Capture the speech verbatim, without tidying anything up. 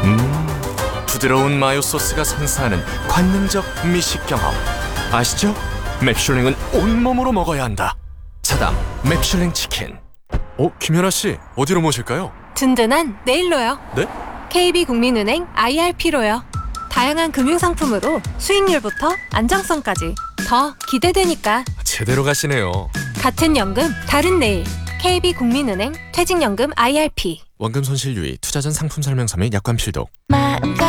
음, 부드러운 마요 소스가 선사하는 관능적 미식 경험 아시죠? 맵슐랭은 온몸으로 먹어야 한다. 차담 맵슐랭 치킨. 어, 김연아 씨 어디로 모실까요? 든든한 네일로요. 네? 케이비국민은행 아이알피로요. 다양한 금융상품으로 수익률부터 안정성까지 더 기대되니까. 제대로 가시네요. 같은 연금 다른 내일. 케이비국민은행 퇴직연금 아이알피. 원금 손실 유의, 투자 전 상품 설명서 및 약관 필독. 마음과